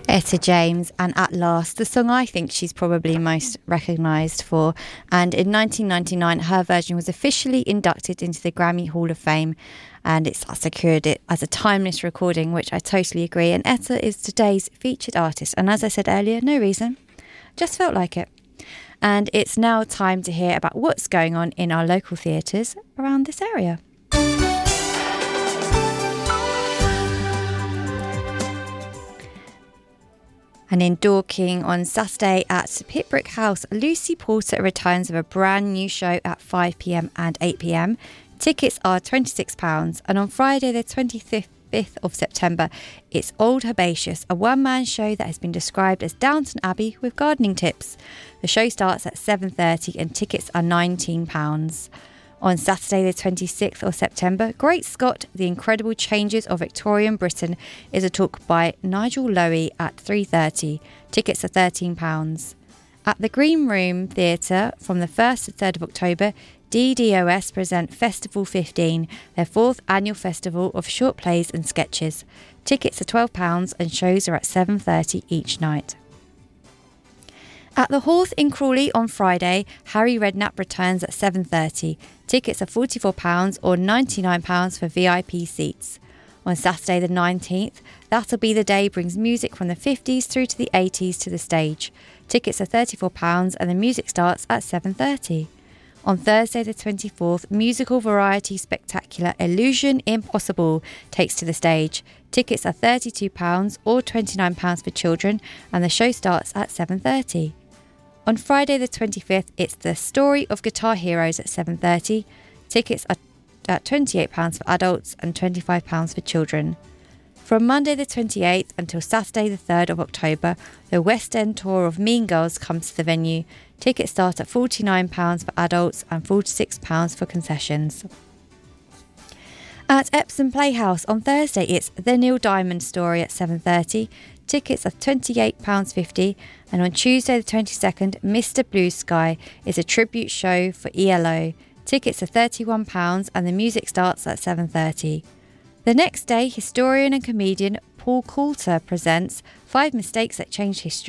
Etta James and At Last, the song I think she's probably most recognised for. And in 1999, her version was officially inducted into the Grammy Hall of Fame, and it's secured it as a timeless recording, which I totally agree. And Etta is today's featured artist. And as I said earlier, no reason, just felt like it. And it's now time to hear about what's going on in our local theatres around this area. And in Dorking on Saturday at Pitbrick House, Lucy Porter returns with a brand new show at 5 p.m. and 8 p.m. Tickets are £26. And on Friday the 25th of September, it's Old Herbaceous, a one-man show that has been described as Downton Abbey with gardening tips. The show starts at 7:30 and tickets are £19. On Saturday the 26th of September, Great Scott, The Incredible Changes of Victorian Britain is a talk by Nigel Lowy at 3:30. Tickets are £13. At the Green Room Theatre from the 1st to 3rd of October, DDOS present Festival 15, their 4th annual festival of short plays and sketches. Tickets are £12 and shows are at 7:30 each night. At the Hawth in Crawley on Friday, Harry Redknapp returns at 7:30. Tickets are £44 or £99 for VIP seats. On Saturday the 19th, That'll Be the Day brings music from the 50s through to the 80s to the stage. Tickets are £34 and the music starts at 7:30. On Thursday the 24th, musical variety spectacular Illusion Impossible takes to the stage. Tickets are £32 or £29 for children and the show starts at 7:30. On Friday the 25th, it's The Story of Guitar Heroes at 7:30. Tickets are at £28 for adults and £25 for children. From Monday the 28th until Saturday the 3rd of October, the West End tour of Mean Girls comes to the venue. Tickets start at £49 for adults and £46 for concessions. At Epsom Playhouse on Thursday, it's The Neil Diamond Story at 7:30. Tickets are £28.50, and on Tuesday the 22nd, Mr Blue Sky is a tribute show for ELO. Tickets are £31 and the music starts at 7:30. The next day, historian and comedian Paul Coulter presents 5 Mistakes That Changed History.